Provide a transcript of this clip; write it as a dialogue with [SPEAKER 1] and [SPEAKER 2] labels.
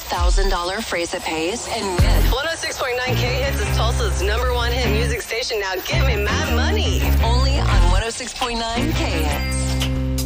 [SPEAKER 1] $1,000 phrase it pays and win.
[SPEAKER 2] 106.9 K-Hits is Tulsa's #1 hit music station. Now give me my money.
[SPEAKER 1] Only on 106.9 K-Hits.